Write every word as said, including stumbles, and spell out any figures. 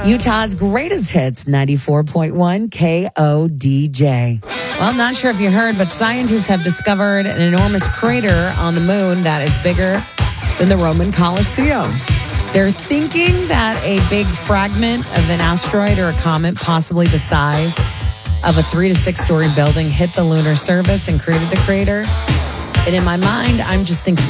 Utah's greatest hits, ninety-four point one K O D J. Well, I'm not sure if you heard, but scientists have discovered an enormous crater on the moon that is bigger than the Roman Colosseum. They're thinking that a big fragment of an asteroid or a comet, possibly the size of a three to six story building, hit the lunar surface and created the crater. And in my mind, I'm just thinking